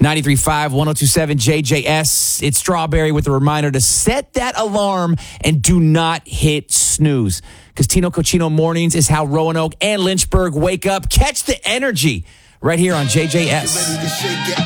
93.5, 102.7 JJS. It's Strawberry with a reminder to set that alarm and do not hit snooze. Because Tino Cochino Mornings is how Roanoke and Lynchburg wake up. Catch the energy right here on JJS.